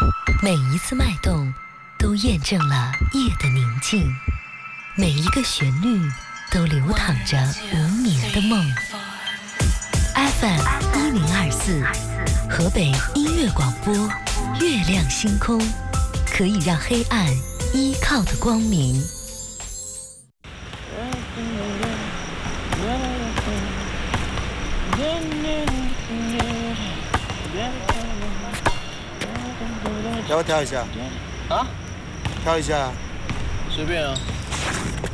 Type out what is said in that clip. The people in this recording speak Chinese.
每一次脉动都验证了夜的宁静，每一个旋律都流淌着无眠的梦。FM1024，河北音乐广播，月亮星空，可以让黑暗依靠的光明。 要不跳一下？ 啊？ 跳一下。 随便啊。